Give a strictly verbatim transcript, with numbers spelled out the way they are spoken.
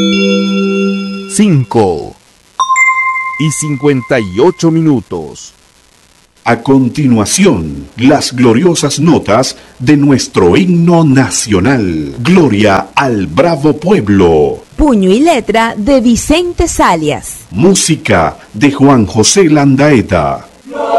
cinco y cincuenta y ocho minutos. A continuación, las gloriosas notas de nuestro himno nacional. Gloria al bravo pueblo. Puño y letra de Vicente Salias. Música de Juan José Landaeta.